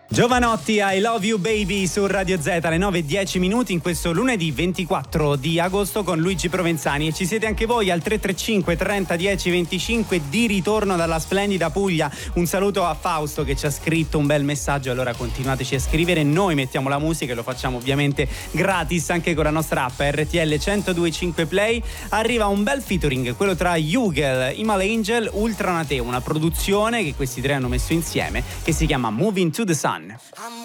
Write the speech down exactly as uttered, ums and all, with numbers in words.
Giovanotti, I Love You Baby su Radio Z alle nove e dieci minuti in questo lunedì ventiquattro di agosto con Luigi Provenzani, e ci siete anche voi al tre tre cinque trenta dieci venticinque di ritorno dalla splendida Puglia. Un saluto a Fausto che ci ha scritto un bel messaggio, allora continuateci a scrivere, noi mettiamo la musica e lo facciamo ovviamente gratis anche con la nostra app R T L centodue e cinque Play. Arriva un bel featuring, quello tra Jugel, Imal Angel, Ultranate, una produzione che questi tre hanno messo insieme che si chiama Moving to the Sun. I'm